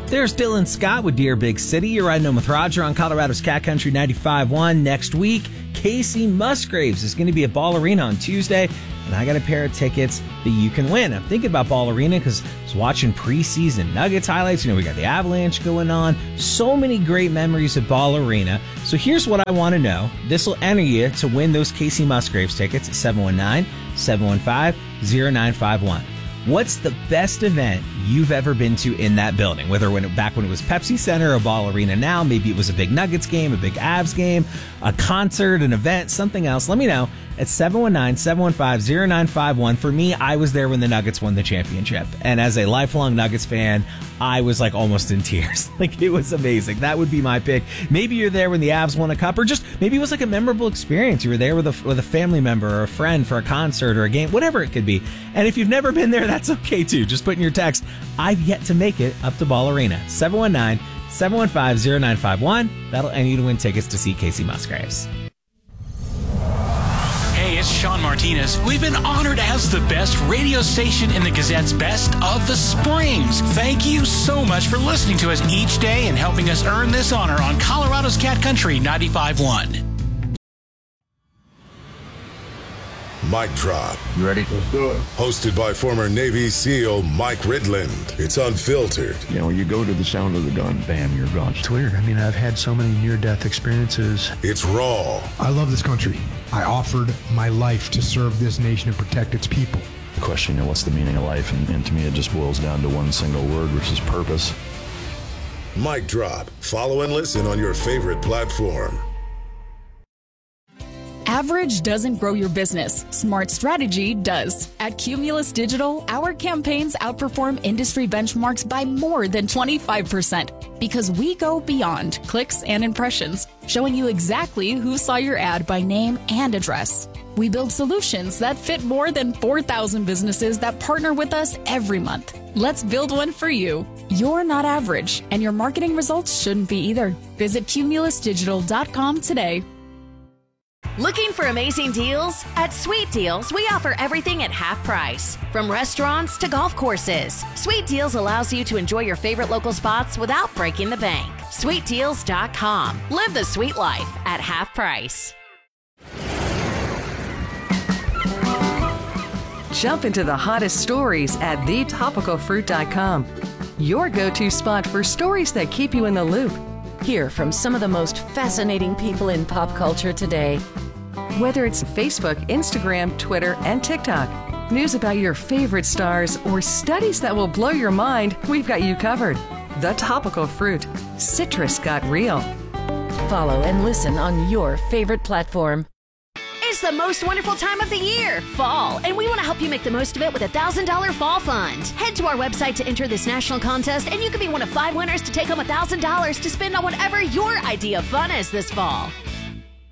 There's Dylan Scott with Dear Big City. You're riding home with Roger on Colorado's Cat Country 95.1. Next week, Casey Musgraves is going to be at Ball Arena on Tuesday, and I got a pair of tickets that you can win. I'm thinking about Ball Arena because I was watching preseason Nuggets highlights. We got the Avalanche going on. So many great memories at Ball Arena. So here's what I want to know. This will enter you to win those Casey Musgraves tickets at 719-715-0951. What's the best event you've ever been to in that building? Whether back when it was Pepsi Center or Ball Arena now, maybe it was a big Nuggets game, a big Avs game, a concert, an event, something else. Let me know at 719-715-0951. For me, I was there when the Nuggets won the championship. And as a lifelong Nuggets fan, I was almost in tears. It was amazing. That would be my pick. Maybe you're there when the Avs won a cup, or just maybe it was a memorable experience. You were there with a family member or a friend for a concert or a game, whatever it could be. And if you've never been there, that's okay too. Just put in your text, I've yet to make it up to Ball Arena. 719-715-0951. That'll enter you to win tickets to see Casey Musgraves. Hey, it's Sean Martinez. We've been honored as the best radio station in the Gazette's Best of the Springs. Thank you so much for listening to us each day and helping us earn this honor on Colorado's Cat Country 95.1. Mic Drop. You ready? Let's do it. Hosted by former Navy SEAL Mike Ridland. It's unfiltered. You go to the sound of the gun, bam, you're gone. It's weird. I've had so many near-death experiences. It's raw. I love this country. I offered my life to serve this nation and protect its people. The question, what's the meaning of life? And to me, it just boils down to one single word, which is purpose. Mic Drop. Follow and listen on your favorite platform. Average doesn't grow your business. Smart strategy does. At Cumulus Digital, our campaigns outperform industry benchmarks by more than 25% because we go beyond clicks and impressions, showing you exactly who saw your ad by name and address. We build solutions that fit more than 4,000 businesses that partner with us every month. Let's build one for you. You're not average, and your marketing results shouldn't be either. Visit cumulusdigital.com today. Looking for amazing deals? At Sweet Deals, we offer everything at half price. From restaurants to golf courses, Sweet Deals allows you to enjoy your favorite local spots without breaking the bank. SweetDeals.com. Live the sweet life at half price. Jump into the hottest stories at thetopicalfruit.com. Your go-to spot for stories that keep you in the loop. Hear from some of the most fascinating people in pop culture today. Whether it's Facebook, Instagram, Twitter, and TikTok, news about your favorite stars, or studies that will blow your mind, we've got you covered. The Topical Fruit. Citrus got real. Follow and listen on your favorite platform. It's the most wonderful time of the year, fall, and we want to help you make the most of it with a $1,000 fall fund. Head to our website to enter this national contest, and you can be one of 5 winners to take home $1,000 to spend on whatever your idea of fun is this fall.